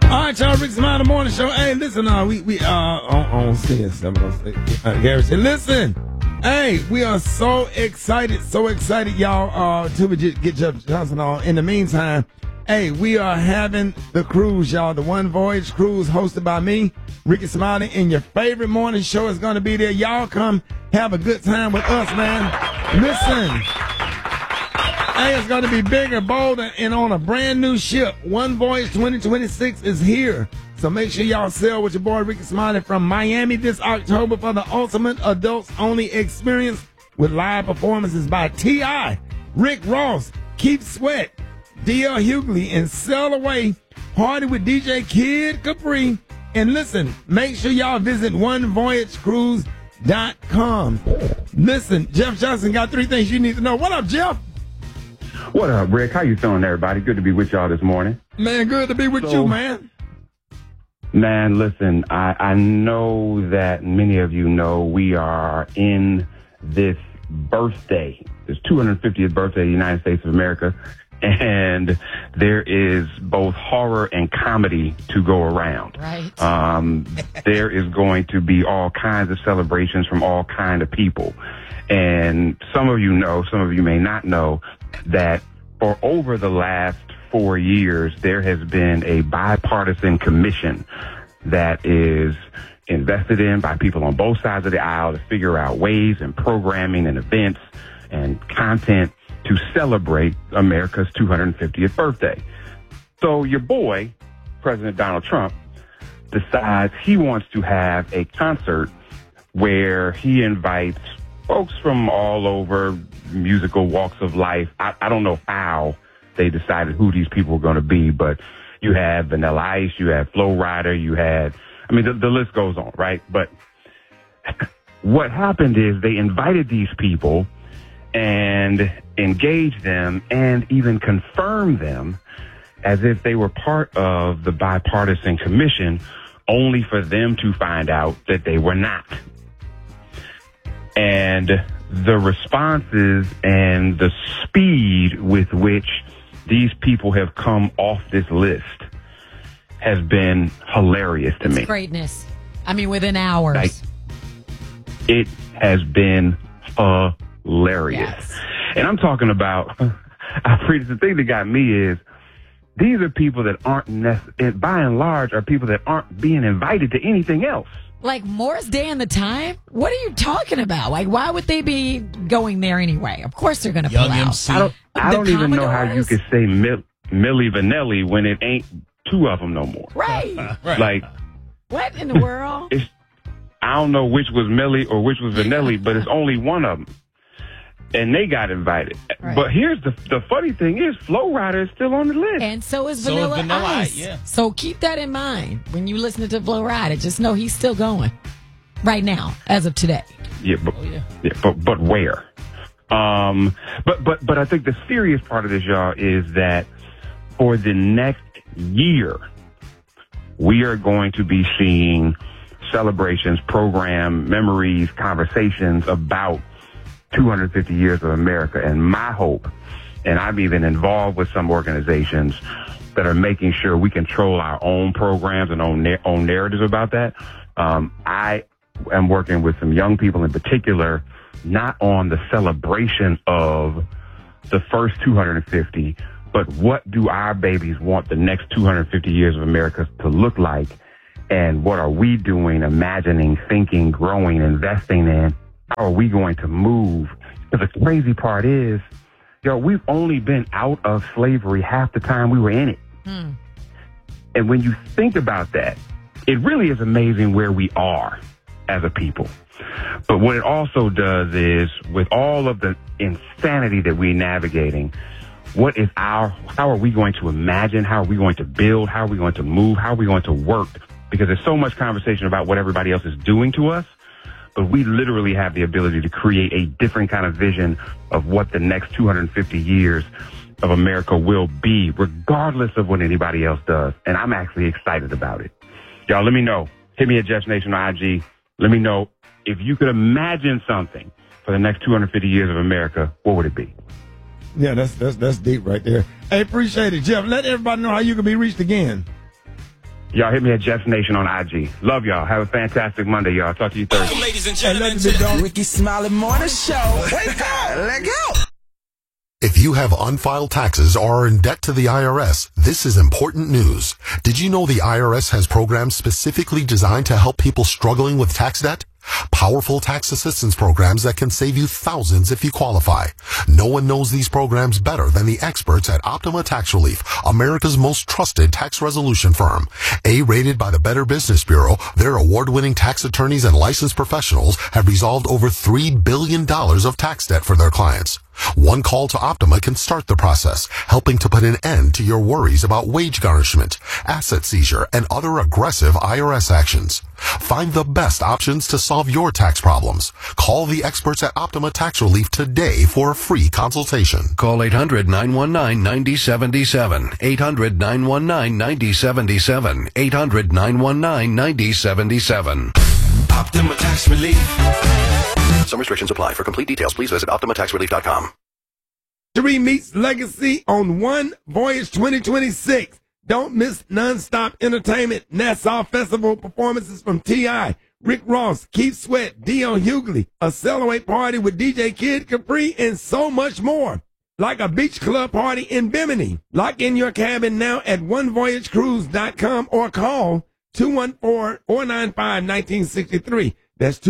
All right, y'all, Rick Smiley Morning Show. Hey, listen, we on this. Gary said, listen, hey, we are so excited, y'all, to get Jeff Johnson on. In the meantime, hey, we are having the cruise, y'all, the One Voyage Cruise hosted by me, Ricky Smiley, and your favorite morning show is going to be there. Y'all come have a good time with us, man. Listen. Hey, it's going to be bigger, bolder, and on a brand new ship. One Voyage 2026 is here. So make sure y'all sail with your boy Ricky Smiley from Miami this October for the ultimate adults-only experience with live performances by T.I., Rick Ross, Keith Sweat, D.L. Hughley, and Sail Away. Party with DJ Kid Capri. And listen, make sure y'all visit OneVoyageCruise.com. Listen, Jeff Johnson got 3 things you need to know. What up, Jeff? What up, Rick? How you feeling, everybody? Good to be with y'all this morning. Man, good to be with you, man. Man, listen, I know that many of you know we are in this birthday, this 250th birthday of the United States of America, and there is both horror and comedy to go around. Right. There is going to be all kinds of celebrations from all kinds of people. And some of you know, some of you may not know, that for over the last 4 years, there has been a bipartisan commission that is invested in by people on both sides of the aisle to figure out ways and programming and events and content to celebrate America's 250th birthday. So your boy, President Donald Trump, decides he wants to have a concert where he invites folks from all over musical walks of life. I don't know how they decided who these people were going to be, but you had Vanilla Ice, you had Flo Rida, you had, I mean, the list goes on, right? But what happened is they invited these people and engaged them and even confirmed them as if they were part of the bipartisan commission, only for them to find out that they were not. And the responses and the speed with which these people have come off this list has been hilarious to me. Greatness. I mean, within hours. Like, it has been hilarious. Yes. And I'm talking about, the thing that got me is, these are people that aren't, by and large, are people that aren't being invited to anything else. Like Morris Day and the Time? What are you talking about? Like, why would they be going there anyway? Of course they're going to pull Young out. MC. I don't even know how you could say Milli Vanilli when it ain't 2 of them no more. Right. Like, What in the world? I don't know which was Milli or which was Vanilli, but it's only one of them. And they got invited. Right. But here's the funny thing is, Flo Rida is still on the list. And so is Vanilla Ice. Yeah. So keep that in mind when you listen to Flo Rida. Just know he's still going right now, as of today. Yeah, but where? But I think the serious part of this, y'all, is that for the next year, we are going to be seeing celebrations, program, memories, conversations about 250 years of America. And my hope, and I'm even involved with some organizations that are making sure we control our own programs and own narratives about that. I am working with some young people in particular, not on the celebration of the first 250, but what do our babies want the next 250 years of America to look like? And what are we doing, imagining, thinking, growing, investing in? How are we going to move? Because the crazy part is, we've only been out of slavery half the time we were in it. And when you think about that, it really is amazing where we are as a people. But what it also does is, with all of the insanity that we're navigating, how are we going to imagine? How are we going to build? How are we going to move? How are we going to work? Because there's so much conversation about what everybody else is doing to us, but we literally have the ability to create a different kind of vision of what the next 250 years of America will be, regardless of what anybody else does. And I'm actually excited about it. Y'all, let me know. Hit me at Jeff Nation on IG. Let me know if you could imagine something for the next 250 years of America, what would it be? Yeah, that's deep right there. Hey, appreciate it, Jeff. Let everybody know how you can be reached again. y'all hit me at Jets Nation on IG. Love y'all. Have a fantastic Monday, y'all. Talk to you Thursday. Ladies and gentlemen, Ricky Smiley Morning Show. Wake up. Let go. If you have unfiled taxes or are in debt to the IRS, this is important news. Did you know the IRS has programs specifically designed to help people struggling with tax debt? Powerful tax assistance programs that can save you thousands if you qualify. No one knows these programs better than the experts at Optima Tax Relief, America's most trusted tax resolution firm. A-rated by the Better Business Bureau, their award-winning tax attorneys and licensed professionals have resolved over $3 billion of tax debt for their clients. One call to Optima can start the process, helping to put an end to your worries about wage garnishment, asset seizure, and other aggressive IRS actions. Find the best options to solve your tax problems. Call the experts at Optima Tax Relief today for a free consultation. Call 800-919-9077. 800-919-9077. 800-919-9077. Optima Tax Relief. Some restrictions apply. For complete details, please visit OptimaTaxRelief.com. Three meets Legacy on One Voyage 2026. Don't miss nonstop entertainment, Nassau Festival performances from T.I., Rick Ross, Keith Sweat, Dion Hughley, a Celebrate party with DJ Kid Capri, and so much more. Like a beach club party in Bimini. Lock in your cabin now at onevoyagecruise.com or call 214-495-1963. That's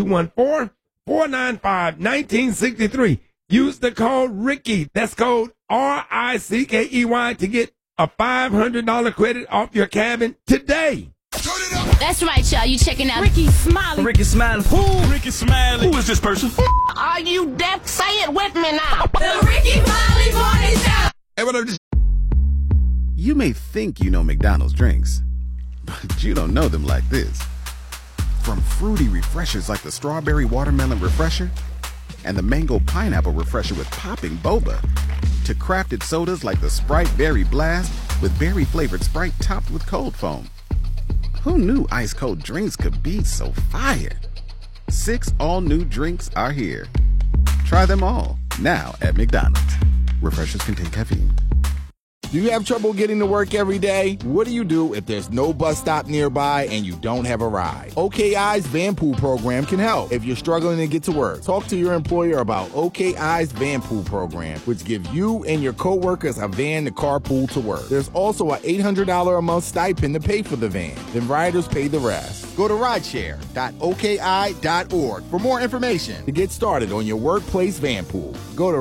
214-495-1963. Use the code Ricky. That's code RICKEY to get a $500 credit off your cabin today. That's right, y'all. You checking out Ricky Smiley. Ricky Smiley. Who? Ricky Smiley. Who is this person? Are you deaf? Say it with me now. The Ricky Smiley Morning Show. Hey, what up? You may think you know McDonald's drinks, but you don't know them like this. From fruity refreshers like the Strawberry Watermelon Refresher and the Mango Pineapple Refresher with popping boba, to crafted sodas like the Sprite Berry Blast with berry-flavored Sprite topped with cold foam. Who knew ice-cold drinks could be so fire? 6 all-new drinks are here. Try them all, now at McDonald's. Refreshers contain caffeine. Do you have trouble getting to work every day? What do you do if there's no bus stop nearby and you don't have a ride? OKI's Van Pool program can help. If you're struggling to get to work, talk to your employer about OKI's Van Pool program, which gives you and your coworkers a van to carpool to work. There's also an $800 a month stipend to pay for the van. Then riders pay the rest. Go to rideshare.oki.org for more information to get started on your workplace van pool. Go to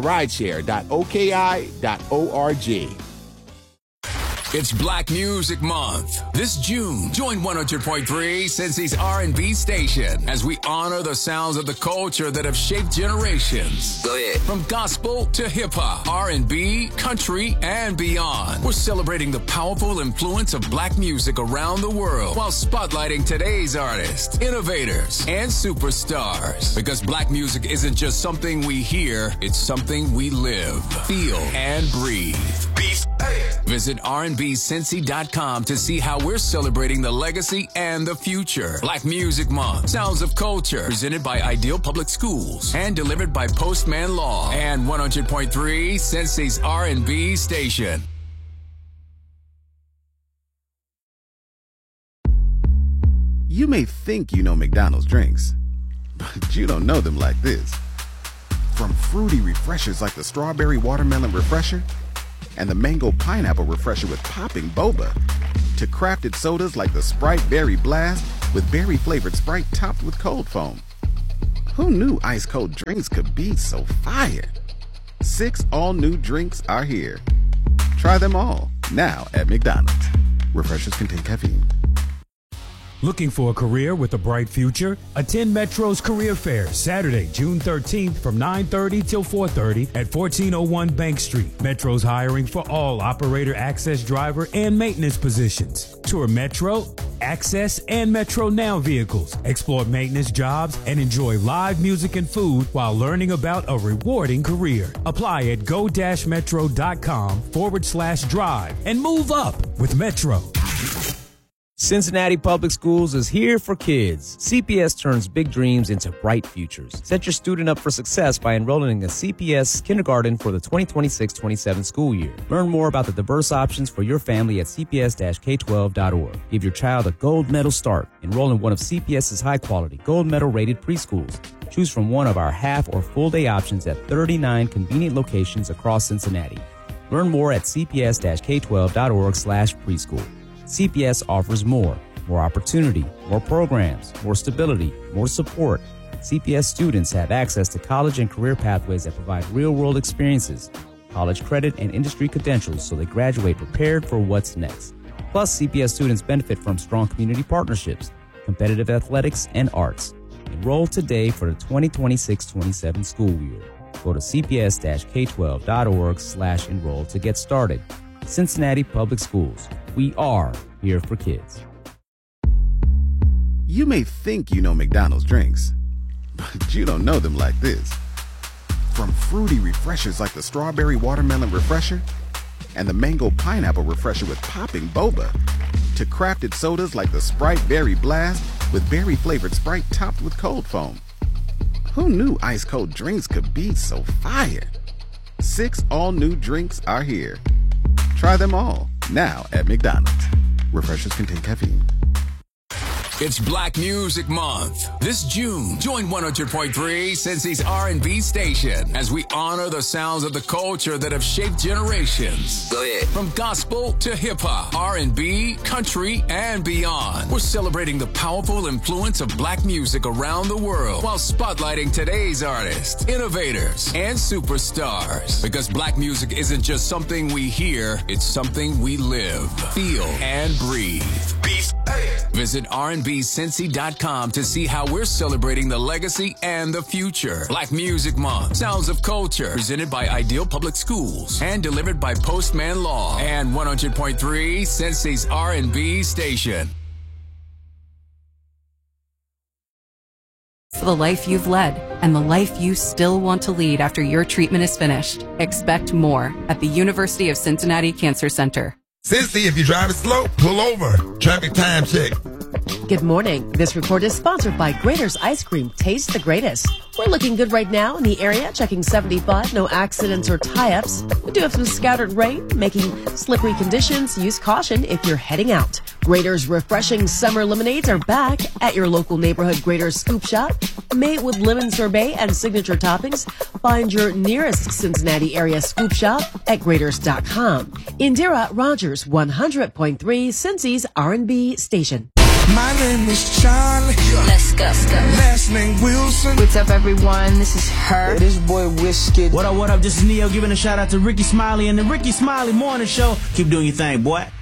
rideshare.oki.org. It's Black Music Month. This June, join 100.3 Cincy's R&B station as we honor the sounds of the culture that have shaped generations. Go ahead. From gospel to hip-hop, R&B, country, and beyond. We're celebrating the powerful influence of black music around the world while spotlighting today's artists, innovators, and superstars. Because black music isn't just something we hear, it's something we live, feel, and breathe. Peace. Visit RNBCincy.com to see how we're celebrating the legacy and the future. Black Music Month. Sounds of Culture. Presented by Ideal Public Schools. And delivered by Postman Law. And 100.3 Cincy's R&B station. You may think you know McDonald's drinks, but you don't know them like this. From fruity refreshers like the Strawberry Watermelon Refresher and the Mango Pineapple Refresher with popping boba, to crafted sodas like the Sprite Berry Blast with berry-flavored Sprite topped with cold foam. Who knew ice-cold drinks could be so fire? 6 all-new drinks are here. Try them all, now at McDonald's. Refreshers contain caffeine. Looking for a career with a bright future? Attend Metro's Career Fair Saturday, June 13th from 9:30 till 4:30 at 1401 Bank Street. Metro's hiring for all operator, access driver, and maintenance positions. Tour Metro, Access, and Metro Now vehicles. Explore maintenance jobs and enjoy live music and food while learning about a rewarding career. Apply at go-metro.com/drive and move up with Metro. Cincinnati Public Schools is here for kids. CPS turns big dreams into bright futures. Set your student up for success by enrolling in a CPS kindergarten for the 2026-27 school year. Learn more about the diverse options for your family at cps-k12.org. Give your child a gold medal start. Enroll in one of CPS's high-quality, gold medal-rated preschools. Choose from one of our half or full-day options at 39 convenient locations across Cincinnati. Learn more at cps-k12.org/preschool. CPS offers more opportunity, more programs, more stability, more support. CPS students have access to college and career pathways that provide real-world experiences, college credit, and industry credentials so they graduate prepared for what's next. Plus, CPS students benefit from strong community partnerships, competitive athletics, and arts. Enroll today for the 2026-27 school year. Go to cps-k12.org/enroll to get started. Cincinnati Public Schools. We are here for kids. You may think you know McDonald's drinks, but you don't know them like this. From fruity refreshers like the Strawberry Watermelon Refresher and the Mango Pineapple Refresher with popping boba, to crafted sodas like the Sprite Berry Blast with berry-flavored Sprite topped with cold foam. Who knew ice-cold drinks could be so fire? 6 all-new drinks are here. Try them all, now at McDonald's. Refreshers contain caffeine. It's Black Music Month. This June, join 100.3 Cincy's R&B station as we honor the sounds of the culture that have shaped generations. Go ahead. From gospel to hip-hop, R&B, country, and beyond. We're celebrating the powerful influence of black music around the world while spotlighting today's artists, innovators, and superstars. Because black music isn't just something we hear, it's something we live, feel, and breathe. Visit rnbcincy.com to see how we're celebrating the legacy and the future. Black Music Month, Sounds of Culture, presented by Ideal Public Schools and delivered by Postman Law and 100.3 Cincy's R&B station. For the life you've led and the life you still want to lead after your treatment is finished. Expect more at the University of Cincinnati Cancer Center. Cincy, if you're driving slow, pull over. Traffic time check. Good morning. This report is sponsored by Grater's Ice Cream. Taste the greatest. We're looking good right now in the area, checking 75, no accidents or tie-ups. We do have some scattered rain, making slippery conditions. Use caution if you're heading out. Grater's refreshing summer lemonades are back at your local neighborhood Grater's Scoop Shop. Made with lemon sorbet and signature toppings. Find your nearest Cincinnati area Scoop Shop at Graters.com. Indira Rogers, 100.3 Cincy's R&B station. My name is Charlie. Let's go. Last name Wilson. What's up, everyone? This is her. This boy Whiskey. What up? This is Neo giving a shout out to Ricky Smiley and the Ricky Smiley Morning Show. Keep doing your thing, boy.